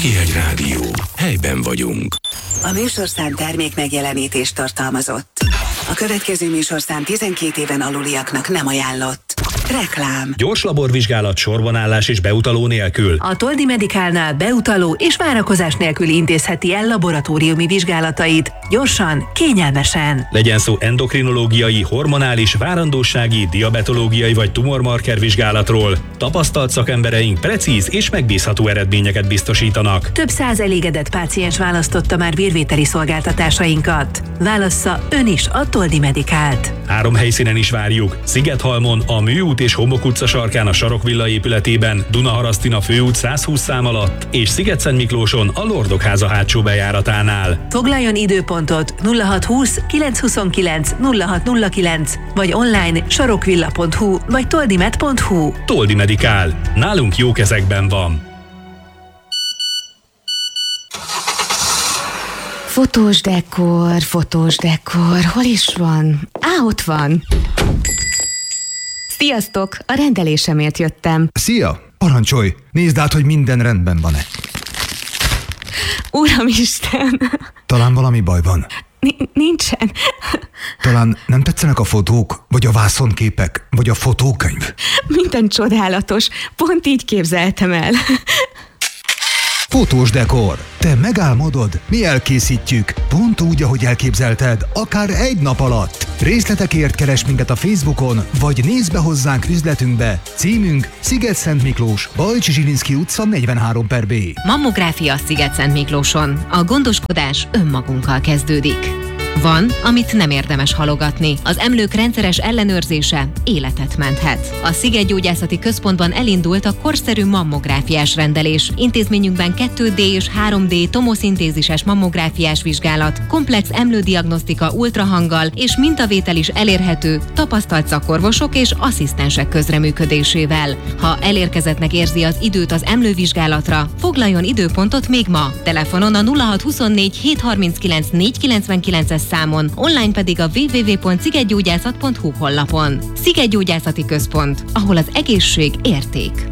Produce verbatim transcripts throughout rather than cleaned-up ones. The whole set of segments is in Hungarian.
Lakihegy Rádió. Helyben vagyunk. A műsorszám termék megjelenítést tartalmazott. A következő műsorszám tizenkét éven aluliaknak nem ajánlott. Reklám. Gyors laborvizsgálat, sorbanállás és beutaló nélkül. A Toldi Medicalnál beutaló és várakozás nélkül intézheti el laboratóriumi vizsgálatait. Gyorsan, kényelmesen. Legyen szó endokrinológiai, hormonális, várandósági, diabetológiai vagy tumormarker vizsgálatról. Tapasztalt szakembereink precíz és megbízható eredményeket biztosítanak. Több száz elégedett páciens választotta már vérvételi szolgáltatásainkat. Válassza ön is a Toldi Medicalt. Három helyszínen is várjuk. Szigethalmon, a Műút és Homok utca sarkán a Sarokvilla épületében, Dunaharasztin főút százhúsz szám alatt, és Sziget-Szentmiklóson a Lordokháza hátsó bejáratánál. Foglaljon időpontot nulla hat húsz kilenc huszonkilenc nulla hat nulla kilenc vagy online sarokvilla pont hu vagy toldimed pont hu. Toldi Medical. Nálunk jó kezekben van. Fotós dekor, fotós dekor, hol is van? Á, ott van! Sziasztok! A rendelésemért jöttem. Szia! Parancsolj! Nézd át, hogy minden rendben van-e. Uramisten! Talán valami baj van. N- nincsen. Talán nem tetszenek a fotók, vagy a vászonképek, vagy a fotókönyv? Minden csodálatos. Pont így képzeltem el. Fotós dekor. Te megálmodod, mi elkészítjük. Pont úgy, ahogy elképzelted, akár egy nap alatt. Részletekért keres minket a Facebookon, vagy nézz be hozzánk üzletünkbe. Címünk Sziget-Szentmiklós, Bajcsi Zsilinszky utca negyvenhárom per B. Mammográfia Sziget-Szentmiklóson. A gondoskodás önmagunkkal kezdődik. Van, amit nem érdemes halogatni. Az emlők rendszeres ellenőrzése életet menthet. A Szigetgyógyászati Központban elindult a korszerű mammográfiás rendelés. Intézményünkben kettő dé és három dé tomoszintézises mammográfiás vizsgálat, komplex emlődiagnosztika ultrahanggal és mintavétel is elérhető tapasztalt szakorvosok és asszisztensek közreműködésével. Ha elérkezettnek érzi az időt az emlővizsgálatra, foglaljon időpontot még ma. Telefonon a nulla hat huszonnégy hétszázharminckilenc négyszázkilencvenkilences számon, online pedig a double-u double-u double-u pont szigetgyógyászat pont hu honlapon. Szigetgyógyászati Központ, ahol az egészség érték.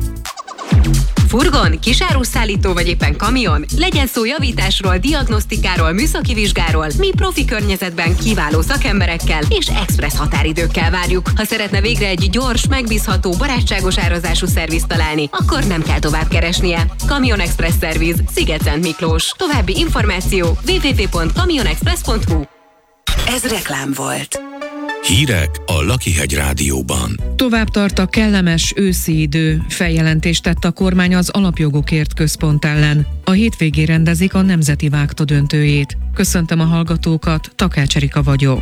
Furgon, kisáruszállító vagy éppen kamion? Legyen szó javításról, diagnosztikáról, műszaki vizsgáról, mi profi környezetben kiváló szakemberekkel és expressz határidőkkel várjuk. Ha szeretne végre egy gyors, megbízható, barátságos árazású szervizt találni, akkor nem kell tovább keresnie. Kamion Express Szerviz, Sziget-Szentmiklós. További információ double-u double-u double-u pont kamionexpress pont hu. Ez reklám volt. Hírek a Lakihegy Rádióban. Tovább tart a kellemes őszi idő. Feljelentést tett a kormány az Alapjogokért Központ ellen. A hétvégén rendezik a Nemzeti Vágta döntőjét. Köszöntöm a hallgatókat, Takács Erika vagyok.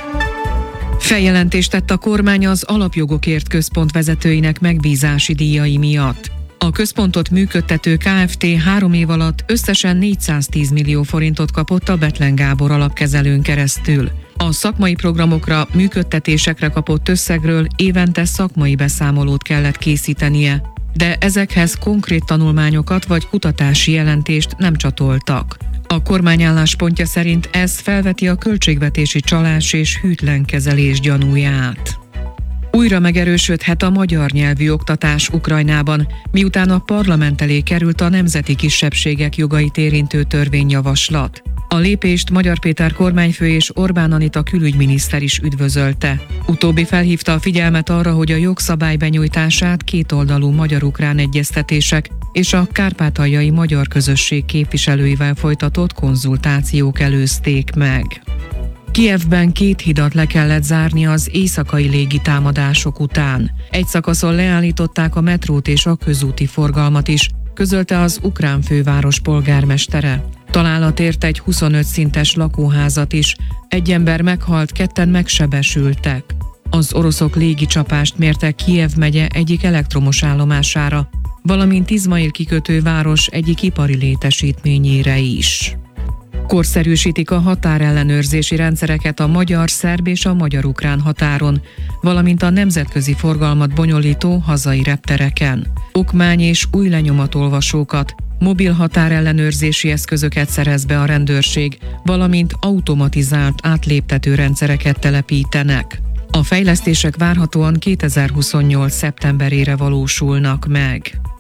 Feljelentést tett a kormány az Alapjogokért Központ vezetőinek megbízási díjai miatt. A központot működtető Kft. három év alatt összesen négyszáztíz millió forintot kapott a Bethlen Gábor alapkezelőn keresztül. A szakmai programokra, működtetésekre kapott összegről évente szakmai beszámolót kellett készítenie, de ezekhez konkrét tanulmányokat vagy kutatási jelentést nem csatoltak. A kormány álláspontja szerint ez felveti a költségvetési csalás és hűtlen kezelés gyanúját. Újra megerősödhet a magyar nyelvű oktatás Ukrajnában, miután a parlament elé került a nemzeti kisebbségek jogait érintő törvényjavaslat. A lépést Magyar Péter kormányfő és Orbán Anita külügyminiszter is üdvözölte. Utóbbi felhívta a figyelmet arra, hogy a jogszabály benyújtását kétoldalú magyar-ukrán egyeztetések és a kárpátaljai magyar közösség képviselőivel folytatott konzultációk előzték meg. Kijevben két hidat le kellett zárni az éjszakai légitámadások után. Egy szakaszon leállították a metrót és a közúti forgalmat is, közölte az ukrán főváros polgármestere. Találat ért egy huszonöt szintes lakóházat is, egy ember meghalt, ketten megsebesültek. Az oroszok légicsapást mértek Kijev megye egyik elektromos állomására, valamint Izmail kikötő város egyik ipari létesítményére is. Korszerűsítik a határellenőrzési rendszereket a magyar-szerb és a magyar-ukrán határon, valamint a nemzetközi forgalmat bonyolító hazai reptereken. Okmány és új lenyomatolvasókat, mobil határellenőrzési eszközöket szerez be a rendőrség, valamint automatizált átléptető rendszereket telepítenek. A fejlesztések várhatóan kétezer-huszonnyolc szeptemberére valósulnak meg.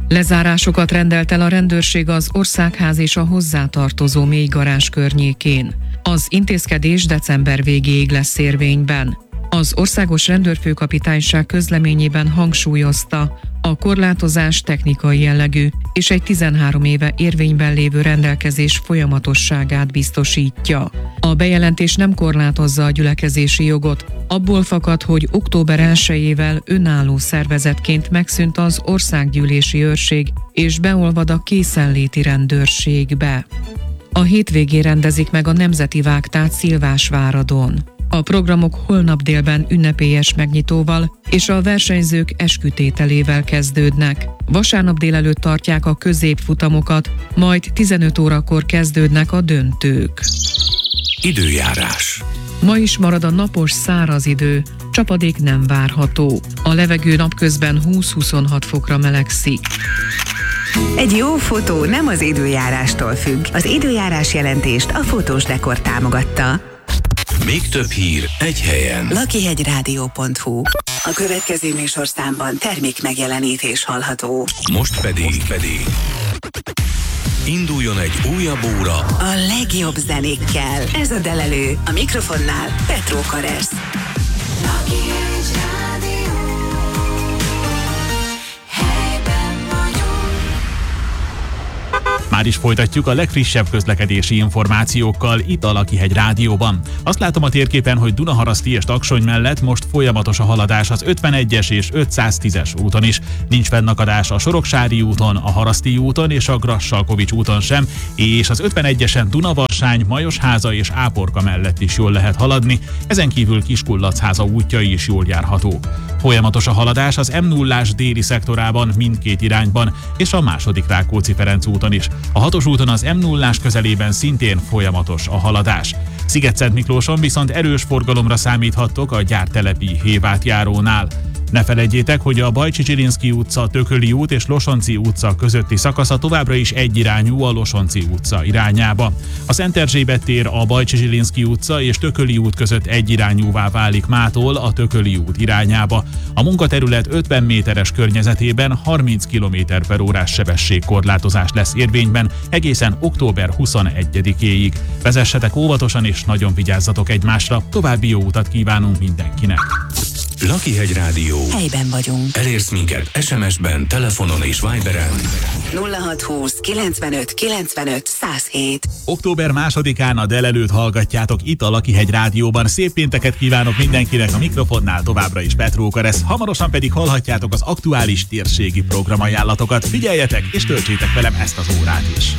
Lezárásokat rendelt el a rendőrség az Országház és a hozzátartozó mélygarázs környékén. Az intézkedés december végéig lesz érvényben. Az Országos Rendőrfőkapitányság közleményében hangsúlyozta, a korlátozás technikai jellegű, és egy tizenhárom éve érvényben lévő rendelkezés folyamatosságát biztosítja. A bejelentés nem korlátozza a gyülekezési jogot, abból fakad, hogy október elsejével önálló szervezetként megszűnt az országgyűlési őrség, és beolvad a készenléti rendőrségbe. A hétvégén rendezik meg a Nemzeti Vágtát Szilvásváradon. A programok holnap délben ünnepélyes megnyitóval és a versenyzők eskütételével kezdődnek. Vasárnap délelőtt tartják a középfutamokat, majd tizenöt órakor kezdődnek a döntők. Időjárás. Ma is marad a napos száraz idő, csapadék nem várható. A levegő napközben húsz-huszonhat fokra melegszik. Egy jó fotó nem az időjárástól függ. Az időjárás jelentést a Fotós Dekor támogatta. Még több hír egy helyen. lakihegyrádió pont hu. A következő műsorszámban termék megjelenítés hallható. Most pedig, Most pedig induljon egy újabb óra A legjobb zenékkel. Ez a Delelő. A mikrofonnál Petró Karesz. Már is folytatjuk a legfrissebb közlekedési információkkal itt a Lakihegy Rádióban. Azt látom a térképen, hogy Dunaharaszti és Taksony mellett most folyamatos a haladás az ötvenegyes és ötszáztízes úton is. Nincs fennakadás a Soroksári úton, a Haraszti úton és a Grassalkovics úton sem, és az ötvenegyesen Dunavarsány, Majosháza és Áporka mellett is jól lehet haladni, ezen kívül Kiskullatháza útjai is jól járhatók. Folyamatos a haladás az M nullás déli szektorában mindkét irányban, és a második Rákóczi-Ferenc úton is. A hatos úton az M nullás közelében szintén folyamatos a haladás. Szigetszentmiklóson viszont erős forgalomra számíthattok a gyártelepi Hévátjárónál. Ne feledjétek, hogy a Bajcsi-Zsilinszky utca, Tököli út és Losonczy utca közötti szakasza továbbra is egyirányú a Losonczy utca irányába. A Szent Erzsébet tér, a Bajcsi-Zsilinszky utca és Tököli út között egyirányúvá válik mától a Tököli út irányába. A munkaterület ötven méteres környezetében harminc kilométer per órás sebességkorlátozás lesz érvényben egészen október huszonegyedikéig. Vezessetek óvatosan és nagyon vigyázzatok egymásra, további jó utat kívánunk mindenkinek! Lakihegy Rádió. Helyben vagyunk. Elérsz minket es em es-ben, telefonon és Viberen. nulla hat húsz kilencvenöt kilencvenöt száz hét. Október másodikán a délelőtt hallgatjátok itt a Lakihegy Rádióban. Szép pénteket kívánok mindenkinek, a mikrofonnál továbbra is Petró Karesz. Hamarosan pedig hallhatjátok az aktuális térségi programajánlatokat. Figyeljetek és töltsétek velem ezt az órát is.